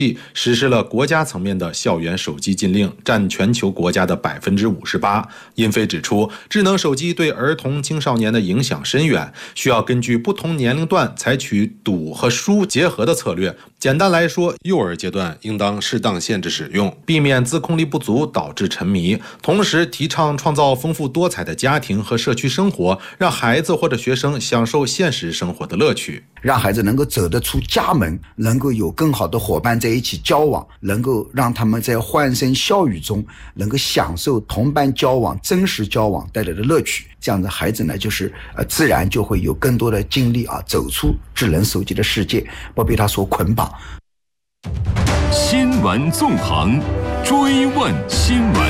实施了国家层面的校园手机禁令，占全球国家的58%。殷飞指出，智能手机对儿童青少年的影响深远，需要根据不同年龄段采取堵和疏结合的策略。简单来说，幼儿阶段应当适当限制使用，避免自控力不足导致沉迷，同时提倡创造丰富多彩的家庭和社区生活，让孩子或者学生享受现实生活的乐趣， 让孩子能够走得出家门，能够有更好的伙伴在一起交往，能够让他们在欢声笑语中能够享受同伴交往、真实交往带来的乐趣。这样的孩子呢，就是自然就会有更多的精力走出智能手机的世界，不被它所捆绑。 新闻纵横，追问新闻。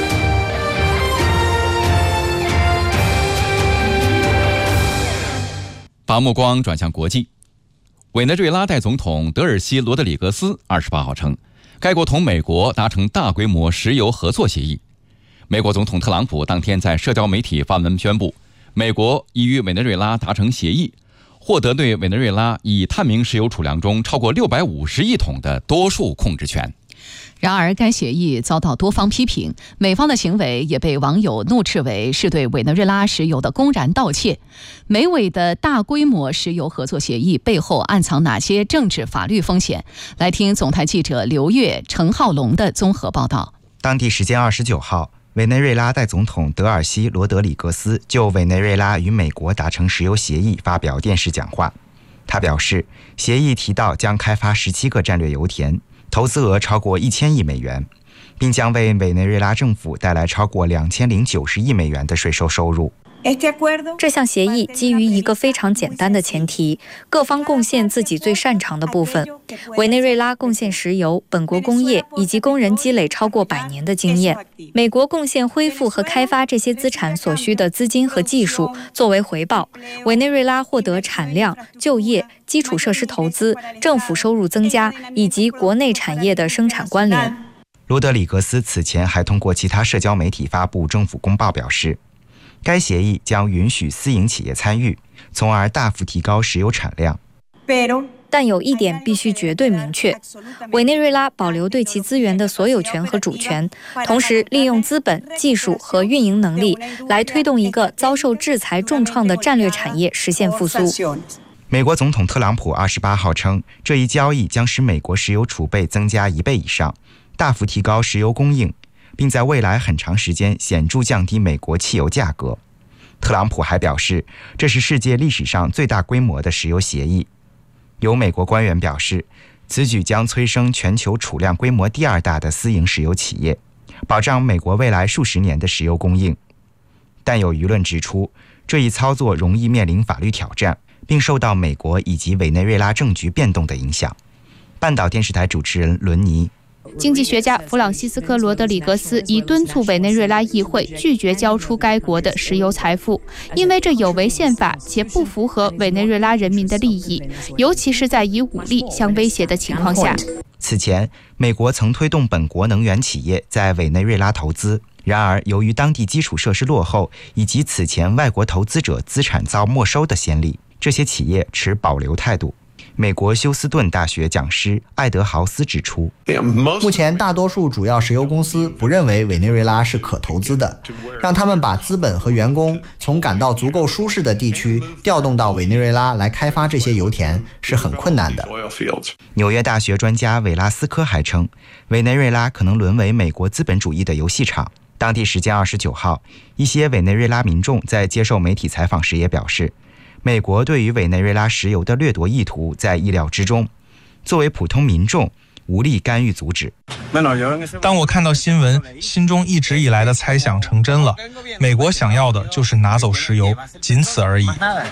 把目光转向国际，委内瑞拉代总统德尔西·罗德里格斯28号称，该国同美国达成大规模石油合作协议。美国总统特朗普当天在社交媒体发文宣布，美国已与委内瑞拉达成协议，获得对委内瑞拉已探明石油储量中超过650亿桶的多数控制权。 然而，该协议遭到多方批评，美方的行为也被网友怒斥为是对委内瑞拉石油的公然盗窃。美委的大规模石油合作协议背后暗藏哪些政治法律风险？来听总台记者刘越、陈浩龙的综合报道。 当地时间29号，委内瑞拉代总统德尔西·罗德里格斯就委内瑞拉与美国达成石油协议发表电视讲话。他表示，协议提到将开发17个战略油田，投资额超过1000亿美元，并将为委内瑞拉政府带来超过2090亿美元的税收收入。 这项协议基于一个非常简单的前提，各方贡献自己最擅长的部分。委内瑞拉贡献石油、本国工业以及工人积累超过100年的经验，美国贡献恢复和开发这些资产所需的资金和技术。作为回报，委内瑞拉获得产量、就业、基础设施投资、政府收入增加以及国内产业的生产关联。 罗德里格斯此前还通过其他社交媒体发布政府公报，表示该协议将允许私营企业参与，从而大幅提高石油产量。 但有一点必须绝对明确，委内瑞拉保留对其资源的所有权和主权，同时利用资本、技术和运营能力来推动一个遭受制裁重创的战略产业实现复苏。 美国总统特朗普28号称，这一交易将使美国石油储备增加1倍以上，大幅提高石油供应，并在未来很长时间显著降低美国汽油价格。特朗普还表示，这是世界历史上最大规模的石油协议。有美国官员表示，此举将催生全球储量规模第2大的私营石油企业，保障美国未来数十年的石油供应。但有舆论指出，这一操作容易面临法律挑战，并受到美国以及委内瑞拉政局变动的影响。半岛电视台主持人伦尼。 经济学家弗朗西斯科·罗德里格斯已敦促委内瑞拉议会拒绝交出该国的石油财富，因为这有违宪法且不符合委内瑞拉人民的利益，尤其是在以武力相威胁的情况下。 此前，美国曾推动本国能源企业在委内瑞拉投资，然而由于当地基础设施落后，以及此前外国投资者资产遭没收的先例，这些企业持保留态度。美国休斯顿大学讲师艾德豪斯指出， 目前大多数主要石油公司不认为委内瑞拉是可投资的，让他们把资本和员工从感到足够舒适的地区调动到委内瑞拉来开发这些油田是很困难的。 纽约大学专家韦拉斯科还称，委内瑞拉可能沦为美国资本主义的游戏场。当地时间29号，一些委内瑞拉民众在接受媒体采访时也表示，美国对于委内瑞拉石油的掠夺意图在意料之中，作为普通民众无力干预阻止。 当我看到新闻，心中一直以来的猜想成真了，美国想要的就是拿走石油，仅此而已。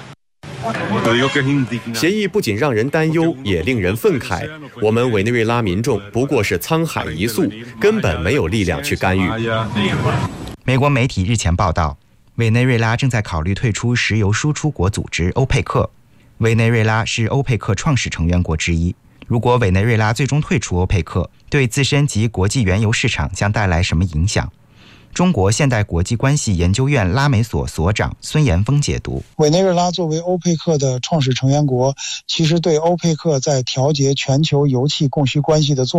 协议不仅让人担忧，也令人愤慨。我们委内瑞拉民众不过是沧海一粟，根本没有力量去干预。 美国媒体日前报道，委内瑞拉正在考虑退出石油输出国组织欧佩克。委内瑞拉是欧佩克创始成员国之一。如果委内瑞拉最终退出欧佩克，对自身及国际原油市场将带来什么影响？ 中国现代国际关系研究院拉美所所长孙延峰解读： 委内瑞拉作为欧佩克的创始成员国，其实对欧佩克在调节全球油气供需关系的作用